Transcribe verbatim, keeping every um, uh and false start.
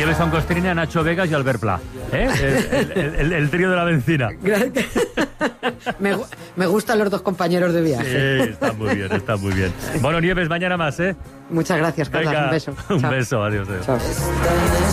Nieves Angostrina, Nacho Vegas y Albert Pla. ¿Eh? El, el, el, el trío de la benzina. me, me gustan los dos compañeros de viaje. Sí, está muy bien, está muy bien. Bueno, Nieves, mañana más, ¿eh? Muchas gracias, Carla. Venga, Un beso. Un Chao. beso, adiós. adiós. Chao.